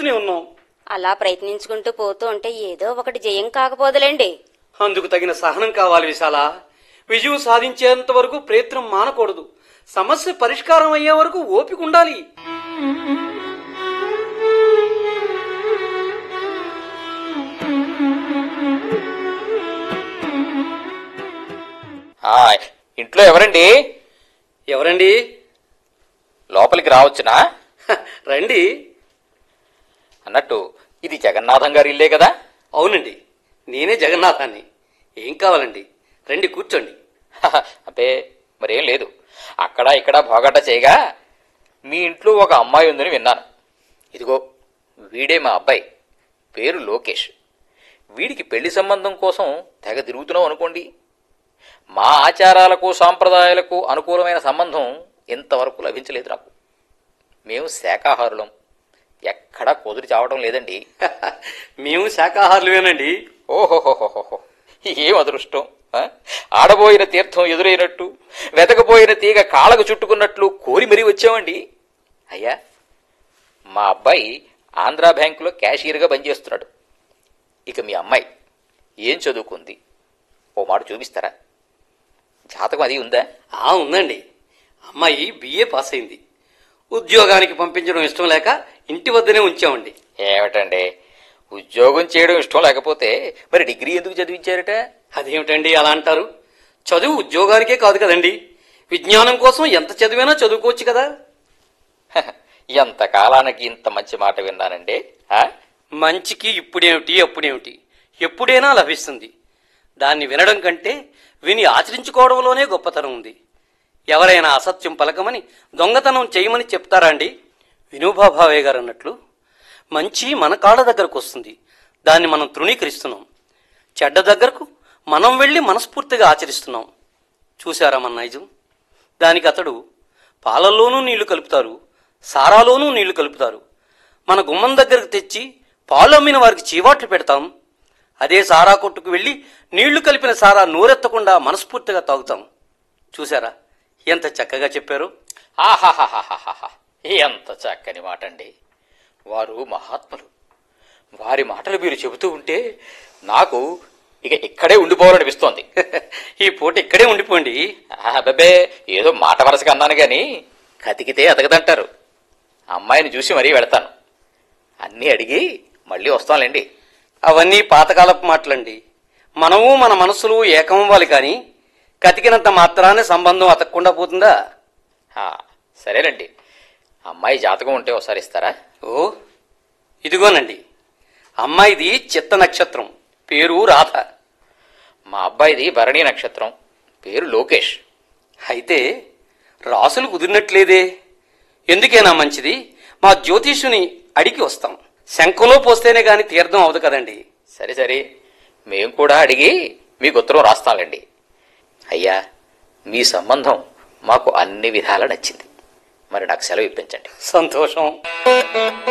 ప్రయత్నిస్తూనే ఉన్నాం. అలా ప్రయత్నించుకుంటూ పోతూ ఉంటే ఏదో ఒకటి జయం కాకపోదులేండి. అందుకు తగిన సహనం కావాలి విశాల. విజయం సాధించేంత వరకు ప్రయత్నం మానకూడదు. సమస్య పరిష్కారం అయ్యే వరకు ఓపిక ఉండాలి. ఇంట్లో ఎవరండి? ఎవరండి? లోపలికి రావచ్చునా? రండి. అన్నట్టు ఇది జగన్నాథం గారి ఇల్లే కదా? అవునండి, నేనే జగన్నాథాన్ని. ఏం కావాలండి? రండి, కూర్చోండి. అబ్బే మరేం లేదు. అక్కడ ఇక్కడ భోగాట చేయగా మీ ఇంట్లో ఒక అమ్మాయి ఉందని విన్నాను. ఇదిగో వీడే మా అబ్బాయి. పేరు లోకేష్. వీడికి పెళ్లి సంబంధం కోసం తెగ తిరుగుతున్నాం అనుకోండి. మా ఆచారాలకు సాంప్రదాయాలకు అనుకూలమైన సంబంధం ఇంతవరకు లభించలేదు నాకు. మేము శాకాహారులం. ఎక్కడా కుదిరి చావటం లేదండి. మేము శాకాహారులమేనండి. ఓహోహోహోహో, ఏం అదృష్టం! ఆడబోయిన తీర్థం ఎదురైనట్టు, వెతకపోయిన తీగ కాళ్ళకు చుట్టుకున్నట్లు కోరి మరీ వచ్చామండి. అయ్యా, మా అబ్బాయి ఆంధ్రా బ్యాంకులో క్యాషియర్గా పనిచేస్తున్నాడు. ఇక మీ అమ్మాయి ఏం చదువుకుంది? ఓ మాట చూపిస్తారా? జాతకం అది ఉందా? ఉందండి. అమ్మాయి బిఏ పాస్ అయింది. ఉద్యోగానికి పంపించడం ఇష్టం లేక ఇంటి వద్దనే ఉంచామండి. ఏమిటండి, ఉద్యోగం చేయడం ఇష్టం లేకపోతే మరి డిగ్రీ ఎందుకు చదివించారట? అదేమిటండి అలా అంటారు? చదువు ఉద్యోగానికే కాదు కదండి, విజ్ఞానం కోసం ఎంత చదివినా చదువుకోవచ్చు కదా. ఎంత కాలానికి ఇంత మంచి మాట విన్నానండి. మంచికి ఇప్పుడేమిటి అప్పుడేమిటి, ఎప్పుడైనా లభిస్తుంది. దాన్ని వినడం కంటే విని ఆచరించుకోవడంలోనే గొప్పతనం ఉంది. ఎవరైనా అసత్యం పలకమని, దొంగతనం చేయమని చెప్తారా అండి? వినోబా భావే గారు అన్నట్లు మంచి మన కాళ్ళ దగ్గరకు వస్తుంది, దాన్ని మనం తృణీకరిస్తున్నాం. చెడ్డ దగ్గరకు మనం వెళ్ళి మనస్ఫూర్తిగా ఆచరిస్తున్నాం. చూశారా మన నైజం? దానికి అతడు పాలల్లోనూ నీళ్లు కలుపుతారు, సారాలోనూ నీళ్లు కలుపుతారు. మన గుమ్మం దగ్గరకు తెచ్చి పాలు అమ్మిన వారికి చీవాట్లు పెడతాం. అదే సారా కొట్టుకు వెళ్ళి నీళ్లు కలిపిన సారా నోరెత్తకుండా మనస్ఫూర్తిగా తాగుతాం. చూశారా ఎంత చక్కగా చెప్పారు? ఆహాహాహాహా, ఎంత చక్కని మాట అండి. వారు మహాత్ములు. వారి మాటలు మీరు చెబుతూ ఉంటే నాకు ఇక ఇక్కడే ఉండిపోవాలనిపిస్తోంది. ఈ పూట ఇక్కడే ఉండిపోండి. అబ్బే, ఏదో మాట వరసగా అన్నాను గాని కతికితే అతగదంటారు. అమ్మాయిని చూసి మరీ వెళతాను. అన్నీ అడిగి మళ్ళీ వస్తానులేండి. అవన్నీ పాతకాలపు మాటలండి. మనము మన మనసులు ఏకమవ్వాలి కానీ కతికినంత మాత్రాన్ని సంబంధం అతకకుండా పోతుందా? సరేనండి. అమ్మాయి జాతకం ఉంటే ఒకసారి ఇస్తారా? ఇదిగోనండి. అమ్మాయిది చిత్త నక్షత్రం, పేరు రాధ. మా అబ్బాయిది భరణి నక్షత్రం, పేరు లోకేష్. అయితే రాసులు కుదిరినట్లేదే. ఎందుకైనా మంచిది, మా జ్యోతిష్యుని అడిగి వస్తాం. శంఖలో పోస్తేనే గాని తీర్థం అవదు కదండి. సరే సరే, మేం కూడా అడిగి మీకు ఉత్తరం రాస్తాంలేండి. అయ్యా, మీ సంబంధం మాకు అన్ని విధాలా నచ్చింది. మరి నాకు సెలవు ఇప్పించండి. సంతోషం.